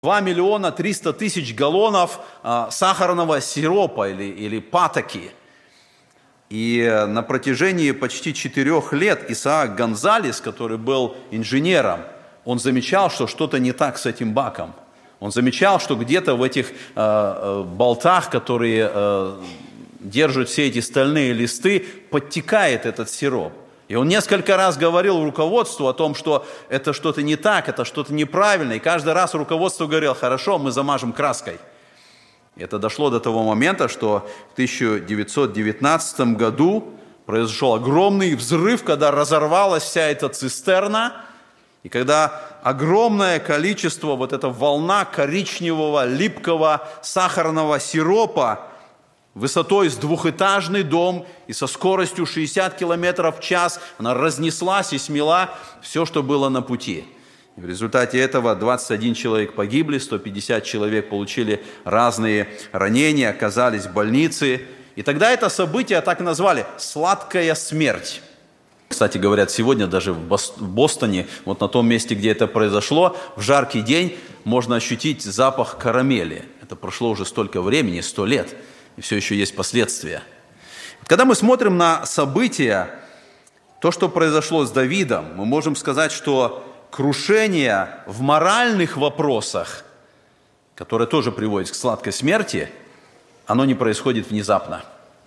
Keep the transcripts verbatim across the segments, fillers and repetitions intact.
два миллиона триста тысяч галлонов а, сахарного сиропа или, или патоки. И на протяжении почти четырех лет Исаак Гонзалес, который был инженером, он замечал, что что-то не так с этим баком. Он замечал, что где-то в этих э, болтах, которые э, держат все эти стальные листы, подтекает этот сироп. И он несколько раз говорил руководству о том, что это что-то не так, это что-то неправильно. И каждый раз руководство говорило: хорошо, мы замажем краской. И это дошло до того момента, что в тысяча девятьсот девятнадцатом году произошел огромный взрыв, когда разорвалась вся эта цистерна, и когда огромное количество, вот эта волна коричневого, липкого сахарного сиропа высотой с двухэтажный дом и со скоростью шестьдесят километров в час, она разнеслась и смела все, что было на пути. И в результате этого двадцать один человек погибли, сто пятьдесят человек получили разные ранения, оказались в больнице. И тогда это событие так назвали «сладкая смерть». Кстати, говорят, сегодня даже в Бостоне, вот на том месте, где это произошло, в жаркий день можно ощутить запах карамели. Это прошло уже столько времени, сто лет, и все еще есть последствия. Когда мы смотрим на события, то, что произошло с Давидом, мы можем сказать, что крушение в моральных вопросах, которое тоже приводит к сладкой смерти, оно не происходит внезапно.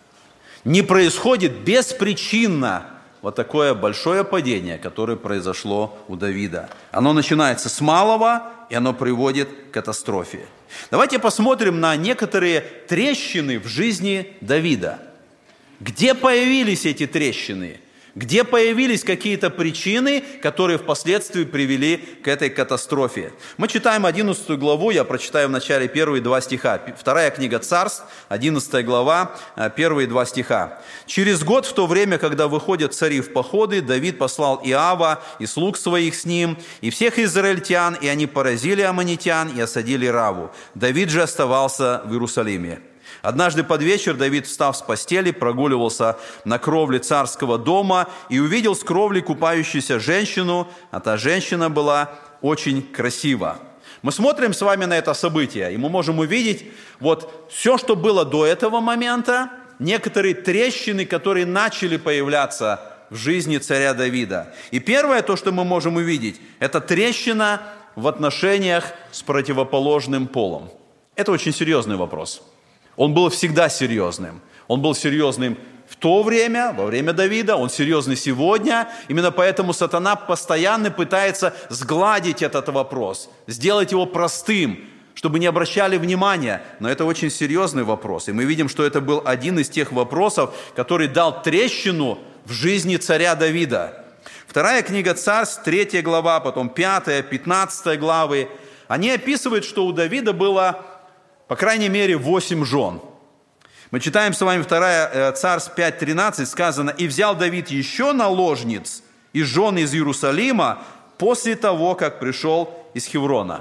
Не происходит беспричинно вот такое большое падение, которое произошло у Давида. Оно начинается с малого, и оно приводит к катастрофе. Давайте посмотрим на некоторые трещины в жизни Давида. Где появились эти трещины? Где появились какие-то причины, которые впоследствии привели к этой катастрофе? Мы читаем одиннадцатую главу, я прочитаю в начале первые два стиха. Вторая книга Царств, одиннадцатая глава, первые два стиха. «Через год, в то время, когда выходят цари в походы, Давид послал Иава и слуг своих с ним, и всех израильтян, и они поразили аммонитян и осадили Раву. Давид же оставался в Иерусалиме. Однажды под вечер Давид, встав с постели, прогуливался на кровле царского дома и увидел с кровли купающуюся женщину, а та женщина была очень красива». Мы смотрим с вами на это событие, и мы можем увидеть вот все, что было до этого момента, некоторые трещины, которые начали появляться в жизни царя Давида. И первое, то, что мы можем увидеть, это трещина в отношениях с противоположным полом. Это очень серьезный вопрос. Он был всегда серьезным. Он был серьезным в то время, во время Давида, он серьезный сегодня. Именно поэтому сатана постоянно пытается сгладить этот вопрос, сделать его простым, чтобы не обращали внимания. Но это очень серьезный вопрос. И мы видим, что это был один из тех вопросов, который дал трещину в жизни царя Давида. Вторая книга Царств, третья глава, потом пятая, пятнадцатая главы, они описывают, что у Давида было, по крайней мере, восемь жен. Мы читаем с вами вторая Царств пять тринадцать, сказано: «И взял Давид еще наложниц и жен из Иерусалима после того, как пришел из Хеврона».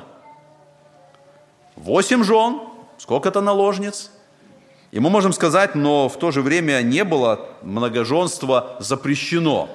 Восемь жен, сколько-то наложниц. И мы можем сказать, но в то же время не было многоженства запрещено.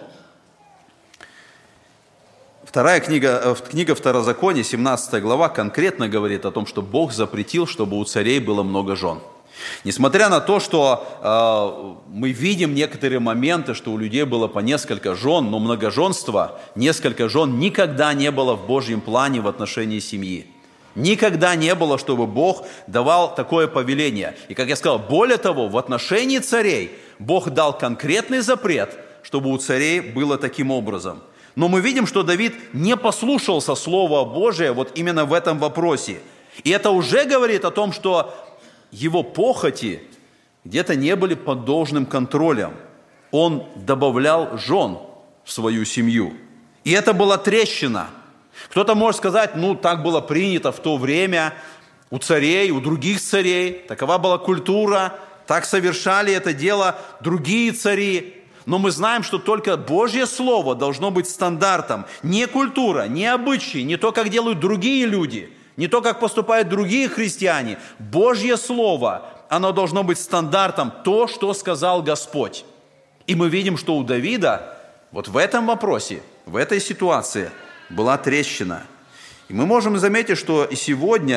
Вторая книга, книга Второзакония, семнадцатая глава, конкретно говорит о том, что Бог запретил, чтобы у царей было много жен. Несмотря на то, что э, мы видим некоторые моменты, что у людей было по несколько жен, но многоженство, несколько жен никогда не было в Божьем плане в отношении семьи. Никогда не было, чтобы Бог давал такое повеление. И, как я сказал, более того, в отношении царей Бог дал конкретный запрет, чтобы у царей было таким образом. Но мы видим, что Давид не послушался Слова Божия вот именно в этом вопросе. И это уже говорит о том, что его похоти где-то не были под должным контролем. Он добавлял жен в свою семью. И это была трещина. Кто-то может сказать, ну, так было принято в то время у царей, у других царей. Такова была культура, так совершали это дело другие цари. Но мы знаем, что только Божье Слово должно быть стандартом. Не культура, не обычаи, не то, как делают другие люди, не то, как поступают другие христиане. Божье Слово, оно должно быть стандартом, то, что сказал Господь. И мы видим, что у Давида вот в этом вопросе, в этой ситуации была трещина. И мы можем заметить, что и сегодня